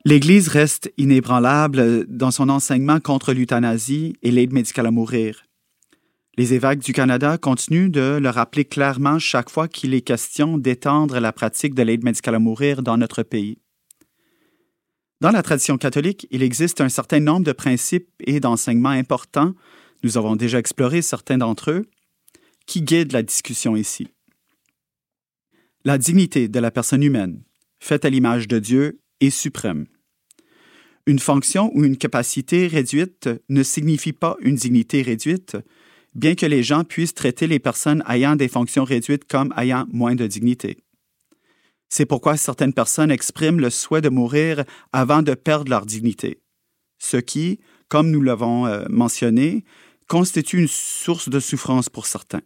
L'Église reste inébranlable dans son enseignement contre l'euthanasie et l'aide médicale à mourir. Les évêques du Canada continuent de le rappeler clairement chaque fois qu'il est question d'étendre la pratique de l'aide médicale à mourir dans notre pays. Dans la tradition catholique, il existe un certain nombre de principes et d'enseignements importants, nous avons déjà exploré certains d'entre eux, qui guident la discussion ici. La dignité de la personne humaine, faite à l'image de Dieu, est suprême. Une fonction ou une capacité réduite ne signifie pas une dignité réduite, bien que les gens puissent traiter les personnes ayant des fonctions réduites comme ayant moins de dignité. C'est pourquoi certaines personnes expriment le souhait de mourir avant de perdre leur dignité, ce qui, comme nous l'avons mentionné, constitue une source de souffrance pour certains.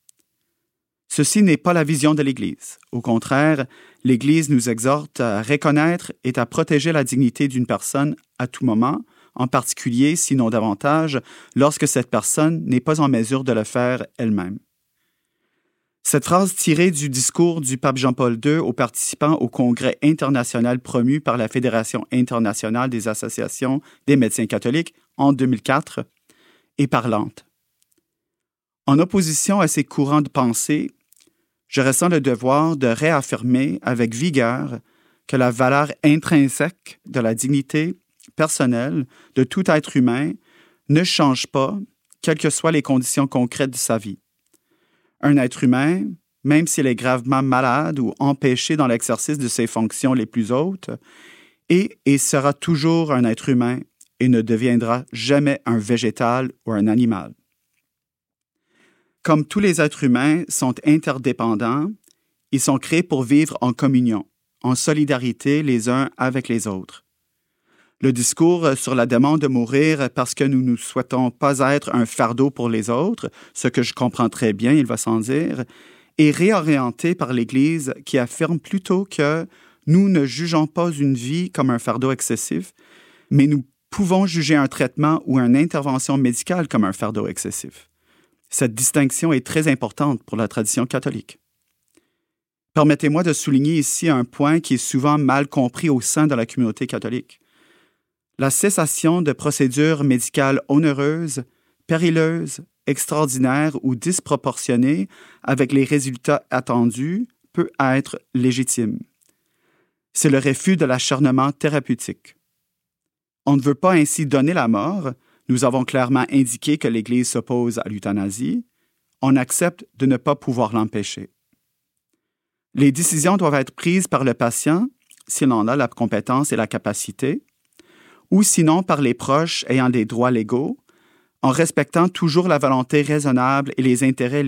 Ceci n'est pas la vision de l'Église. Au contraire, l'Église nous exhorte à reconnaître et à protéger la dignité d'une personne à tout moment, en particulier, sinon davantage, lorsque cette personne n'est pas en mesure de le faire elle-même. Cette phrase tirée du discours du pape Jean-Paul II aux participants au congrès international promu par la Fédération internationale des associations des médecins catholiques en 2004 est parlante. En opposition à ces courants de pensée, je ressens le devoir de réaffirmer avec vigueur que la valeur intrinsèque de la dignité personnelle de tout être humain ne change pas, quelles que soient les conditions concrètes de sa vie. Un être humain, même s'il est gravement malade ou empêché dans l'exercice de ses fonctions les plus hautes, est et sera toujours un être humain et ne deviendra jamais un végétal ou un animal. Comme tous les êtres humains sont interdépendants, ils sont créés pour vivre en communion, en solidarité les uns avec les autres. Le discours sur la demande de mourir parce que nous ne souhaitons pas être un fardeau pour les autres, ce que je comprends très bien, il va sans dire, est réorienté par l'Église qui affirme plutôt que nous ne jugeons pas une vie comme un fardeau excessif, mais nous pouvons juger un traitement ou une intervention médicale comme un fardeau excessif. Cette distinction est très importante pour la tradition catholique. Permettez-moi de souligner ici un point qui est souvent mal compris au sein de la communauté catholique. La cessation de procédures médicales onéreuses, périlleuses, extraordinaires ou disproportionnées avec les résultats attendus peut être légitime. C'est le refus de l'acharnement thérapeutique. On ne veut pas ainsi donner la mort. Nous avons clairement indiqué que l'Église s'oppose à l'euthanasie. On accepte de ne pas pouvoir l'empêcher. Les décisions doivent être prises par le patient, s'il en a la compétence et la capacité, ou sinon par les proches ayant des droits légaux, en respectant toujours la volonté raisonnable et les intérêts